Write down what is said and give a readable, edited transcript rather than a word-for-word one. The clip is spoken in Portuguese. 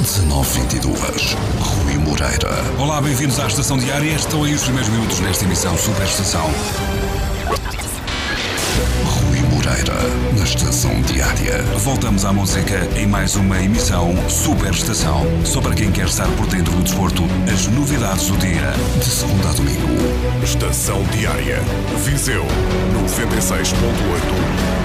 19h22. Rui Moreira. Olá, bem-vindos à Estação Diária. Estão aí os primeiros minutos nesta emissão Super Estação. Rui Moreira, na Estação Diária. Voltamos à música em mais uma emissão Super Estação. Só para quem quer estar por dentro do desporto, as novidades do dia. De segunda a domingo. Estação Diária. Viseu 96.8.